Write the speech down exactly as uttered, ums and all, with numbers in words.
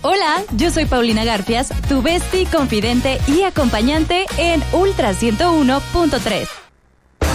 Hola, yo soy Paulina Garfias, tu bestie, confidente y acompañante en Ultra ciento uno punto tres.